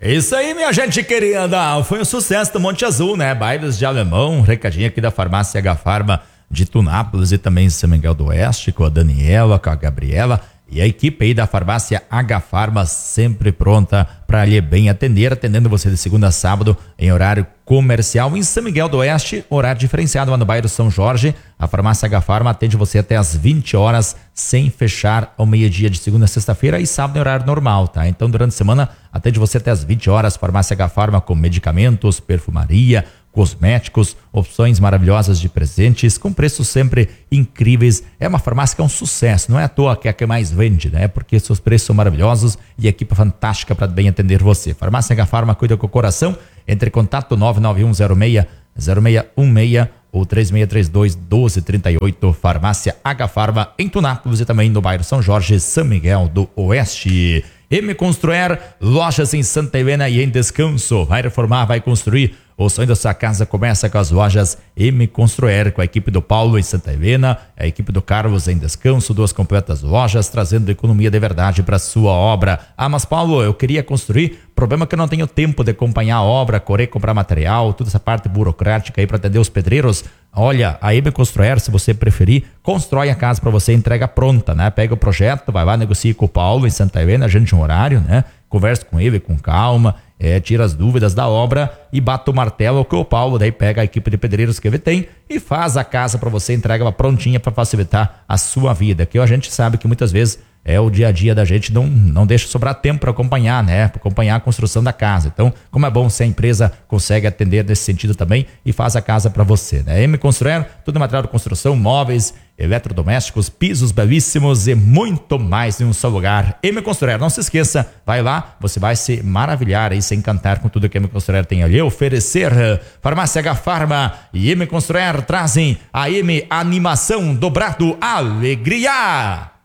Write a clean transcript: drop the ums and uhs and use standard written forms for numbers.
Isso aí, minha gente querida, foi um sucesso do Monte Azul, né? Bailes de alemão, recadinho aqui da farmácia H-Pharma de Tunápolis e também São Miguel do Oeste, com a Daniela, com a Gabriela e a equipe aí da farmácia H-Pharma sempre pronta para lhe bem atender, atendendo você de segunda a sábado em horário comercial. Em São Miguel do Oeste, horário diferenciado lá no bairro São Jorge. A farmácia H-Pharma atende você até às 20 horas, sem fechar ao meio-dia de segunda a sexta-feira e sábado em horário normal, tá? Então, durante a semana, atende você até às 20 horas. Farmácia H-Pharma com medicamentos, perfumaria, cosméticos, opções maravilhosas de presentes, com preços sempre incríveis. É uma farmácia que é um sucesso, não é à toa que é a que mais vende, né? Porque seus preços são maravilhosos e a equipe é fantástica para bem atender você. Farmácia H-Pharma cuida com o coração. Entre em contato 99106-0616 ou 3632-1238. Farmácia H-Pharma em Tunápolis e também no bairro São Jorge, São Miguel do Oeste. M Construir, lojas em Santa Helena e em Descanso. Vai reformar, vai construir. O sonho da sua casa começa com as lojas M Construir, com a equipe do Paulo em Santa Helena, a equipe do Carlos em Descanso, duas completas lojas, trazendo economia de verdade para sua obra. Ah, mas Paulo, eu queria construir, problema é que eu não tenho tempo de acompanhar a obra, correr, comprar material, toda essa parte burocrática aí para atender os pedreiros. Olha, a M Construir, se você preferir, constrói a casa para você, entrega pronta, né? Pega o projeto, vai lá, negocia com o Paulo em Santa Helena, agende um horário, né? Conversa com ele com calma, tira as dúvidas da obra e bata o martelo que o Paulo daí pega a equipe de pedreiros que ele tem e faz a casa para você, entrega ela prontinha para facilitar a sua vida, que a gente sabe que muitas vezes o dia a dia da gente não deixa sobrar tempo para acompanhar, né? Para acompanhar a construção da casa. Então, como é bom se a empresa consegue atender nesse sentido também e faz a casa para você, né? M Construir, tudo material de construção, móveis, eletrodomésticos, pisos belíssimos e muito mais em um só lugar. M Construir, não se esqueça, vai lá, você vai se maravilhar e se encantar com tudo que a M Construir tem ali a oferecer. Farmácia H-Pharma e M Construir trazem a M Animação Dobrado Alegria.